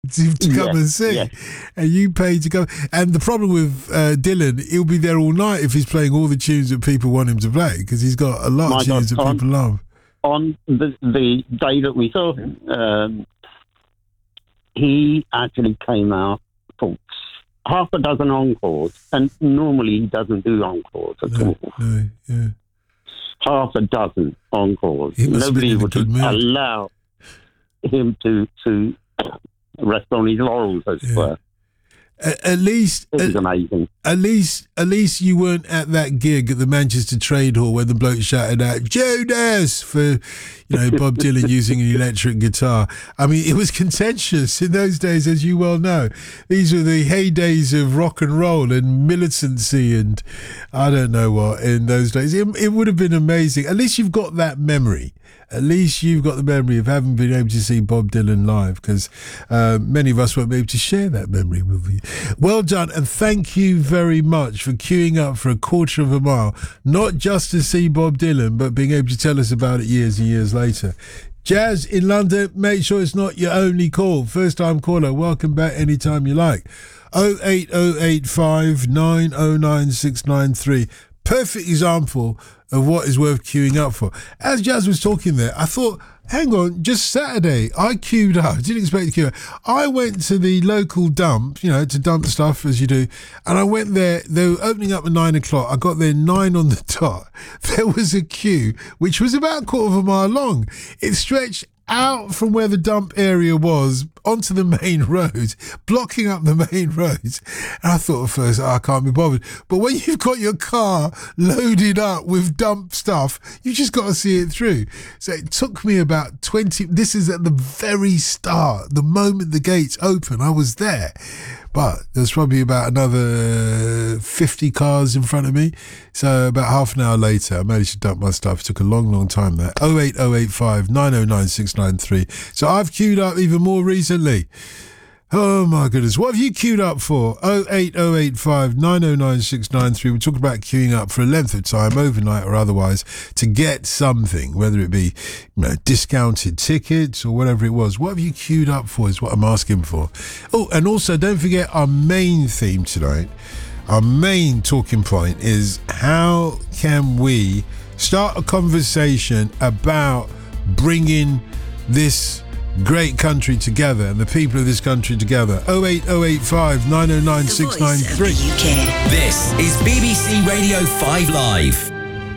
to come and see, and you pay to go. And the problem with Dylan, he'll be there all night if he's playing all the tunes that people want him to play, because he's got a lot of tunes that people love. On the day that we saw him, he actually came out for half a dozen encores, and normally he doesn't do encores at all. No, yeah. Half a dozen encores. Nobody would allow him to rest on his laurels, as it were. At least, it was amazing. At least you weren't at that gig at the Manchester Trade Hall when the bloke shouted out "Judas" for, Bob Dylan using an electric guitar. I mean, it was contentious in those days, as you well know. These were the heydays of rock and roll and militancy and I don't know what in those days. It would have been amazing. At least you've got that memory. At least you've got the memory of having been able to see Bob Dylan live, because many of us won't be able to share that memory with you. Well done, and thank you very much for queuing up for a quarter of a mile, not just to see Bob Dylan, but being able to tell us about it years and years later. Jazz in London, make sure it's not your only call. First time caller, welcome back anytime you like. 08085 909 693. Perfect example of what is worth queuing up for. As Jazz was talking there, I thought, hang on, just Saturday, I queued up. I didn't expect to queue up. I went to the local dump, to dump stuff as you do, and I went there. They were opening up at 9 o'clock. I got there 9 on the dot. There was a queue, which was about a quarter of a mile long. It stretched out from where the dump area was onto the main road, blocking up the main roads. And I thought at first, I can't be bothered. But when you've got your car loaded up with dump stuff, you just got to see it through. So it took me about 20... This is at the very start. The moment the gates open, I was there. But there's probably about another 50 cars in front of me. So about half an hour later, I managed to dump my stuff. It took a long, long time there. 08085 909 693. So I've queued up even more recently. Oh my goodness. What have you queued up for? 08085 909 693. We're talking about queuing up for a length of time, overnight or otherwise, to get something, whether it be discounted tickets or whatever it was. What have you queued up for is what I'm asking for. Oh, and also don't forget our main theme tonight. Our main talking point is how can we start a conversation about bringing this great country together and the people of this country together. 08085 909 693. This is BBC Radio 5 Live.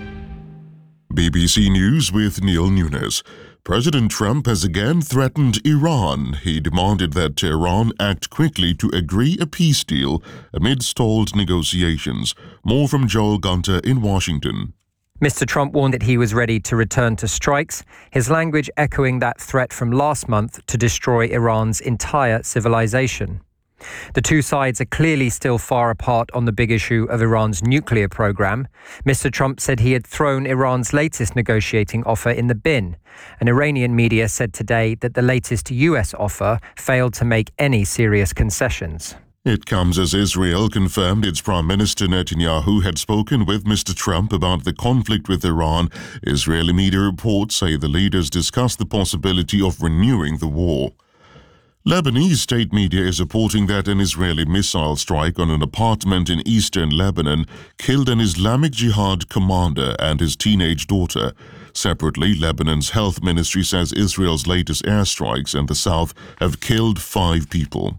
BBC News with Neil Nunes. President Trump has again threatened Iran. He demanded that Tehran act quickly to agree a peace deal amid stalled negotiations. More from Joel Gunter in Washington. Mr. Trump warned that he was ready to return to strikes, his language echoing that threat from last month to destroy Iran's entire civilization. The two sides are clearly still far apart on the big issue of Iran's nuclear program. Mr. Trump said he had thrown Iran's latest negotiating offer in the bin. An Iranian media said today that the latest US offer failed to make any serious concessions. It comes as Israel confirmed its Prime Minister Netanyahu had spoken with Mr. Trump about the conflict with Iran. Israeli media reports say the leaders discussed the possibility of renewing the war. Lebanese state media is reporting that an Israeli missile strike on an apartment in eastern Lebanon killed an Islamic Jihad commander and his teenage daughter. Separately, Lebanon's health ministry says Israel's latest airstrikes in the south have killed 5 people.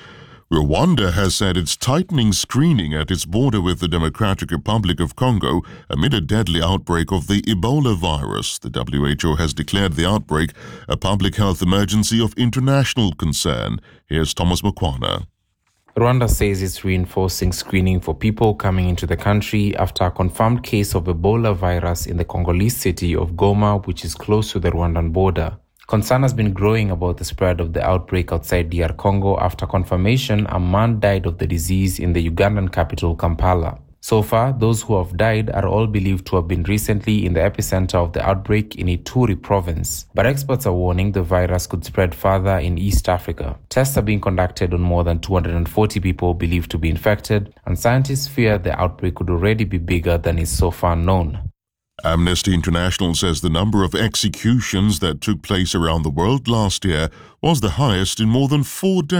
Rwanda has said it's tightening screening at its border with the Democratic Republic of Congo amid a deadly outbreak of the Ebola virus. The WHO has declared the outbreak a public health emergency of international concern. Here's Thomas Mukwana. Rwanda says it's reinforcing screening for people coming into the country after a confirmed case of Ebola virus in the Congolese city of Goma, which is close to the Rwandan border. Concern has been growing about the spread of the outbreak outside DR Congo after confirmation a man died of the disease in the Ugandan capital, Kampala. So far, those who have died are all believed to have been recently in the epicenter of the outbreak in Ituri province. But experts are warning the virus could spread further in East Africa. Tests are being conducted on more than 240 people believed to be infected, and scientists fear the outbreak could already be bigger than is so far known. Amnesty International says the number of executions that took place around the world last year was the highest in more than 4 decades.